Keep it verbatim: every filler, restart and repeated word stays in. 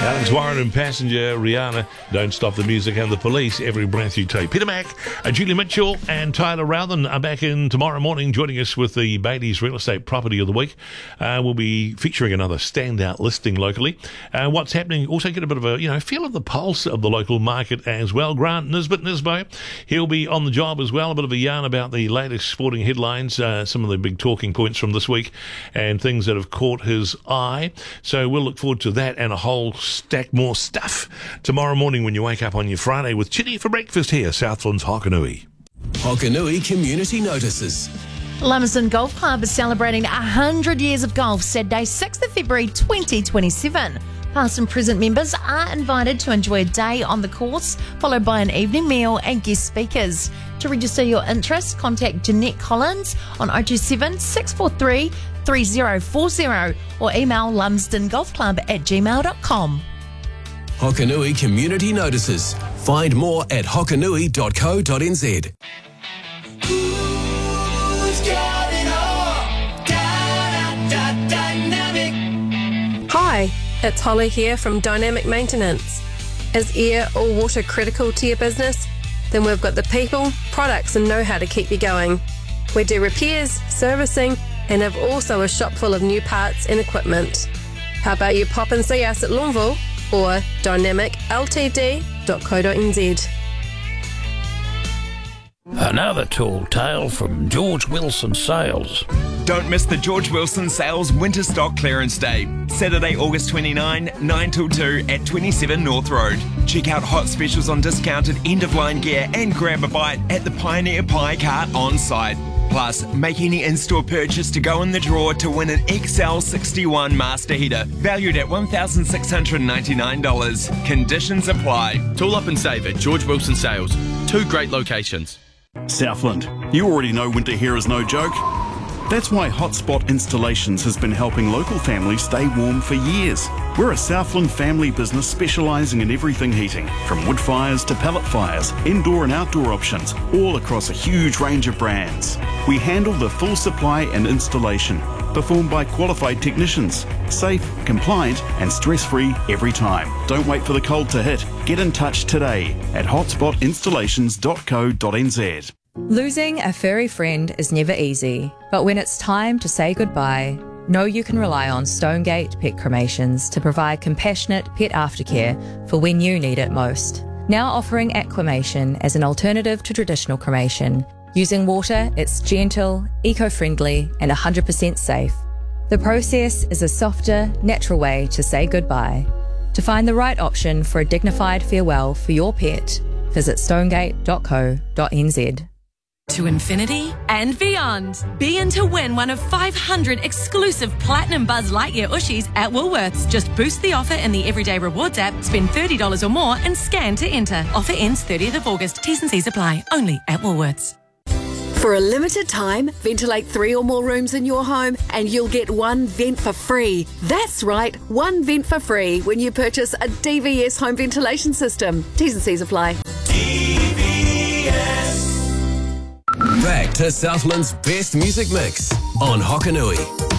Alex Warren and Passenger, Rihanna, Don't Stop the Music, and The Police, Every Breath You Take. Peter Mack, uh, Julie Mitchell and Tyler Rowthen are back in tomorrow morning, joining us with the Bailey's Real Estate Property of the Week. Uh, we'll be featuring another standout listing locally. Uh, what's happening, also get a bit of a, you know, feel of the pulse of the local market as well. Grant Nisbet Nisbo, he'll be on the job as well. A bit of a yarn about the latest sporting headlines, uh, some of the big talking points from this week and things that have caught his eye. So we'll look forward to that and a whole stack more stuff tomorrow morning when you wake up on your Friday with chitty for breakfast here, Southland's Hokanui. Hokanui Community Notices. Lumsden Golf Club is celebrating one hundred years of golf Saturday, sixth of February twenty twenty-seven. Past and present members are invited to enjoy a day on the course, followed by an evening meal and guest speakers. To register your interest, contact Jeanette Collins on oh two seven, six four three, three oh four oh or email lumsdengolfclub at gmail dot com. Hokanui Community Notices. Find more at hokanui dot co dot n z. Hi, it's Holly here from Dynamic Maintenance. Is air or water critical to your business? Then we've got the people, products and know-how to keep you going. We do repairs, servicing and have also a shop full of new parts and equipment. How about you pop and see us at Longville or dynamic l t d dot co dot n z. Another tall tale from George Wilson Sales. Don't miss the George Wilson Sales Winter Stock Clearance Day. Saturday, August twenty-ninth, nine till two at twenty-seven North Road. Check out hot specials on discounted end-of-line gear and grab a bite at the Pioneer Pie Cart on site. Plus, make any in-store purchase to go in the draw to win an X L sixty-one master heater, valued at one thousand six hundred ninety-nine dollars. Conditions apply. Tool up and save at George Wilson Sales. Two great locations. Southland, you already know winter here is no joke. That's why Hotspot Installations has been helping local families stay warm for years. We're a Southland family business specialising in everything heating, from wood fires to pellet fires, indoor and outdoor options, all across a huge range of brands. We handle the full supply and installation, performed by qualified technicians. Safe, compliant and stress-free every time. Don't wait for the cold to hit. Get in touch today at hotspot installations dot co dot n z. Losing a furry friend is never easy, but when it's time to say goodbye, know you can rely on Stonegate Pet Cremations to provide compassionate pet aftercare for when you need it most. Now offering aquamation as an alternative to traditional cremation. Using water, it's gentle, eco-friendly and one hundred percent safe. The process is a softer, natural way to say goodbye. To find the right option for a dignified farewell for your pet, visit stonegate dot co dot n z. To infinity and beyond. Be in to win one of five hundred exclusive Platinum Buzz Lightyear Ushies at Woolworths. Just boost the offer in the Everyday Rewards app, spend thirty dollars or more and scan to enter. Offer ends thirtieth of August. T's and C's apply. Only at Woolworths. For a limited time, ventilate three or more rooms in your home and you'll get one vent for free. That's right, one vent for free when you purchase a D V S home ventilation system. T's and C's apply. D V S. Back to Southland's best music mix on Hokanui.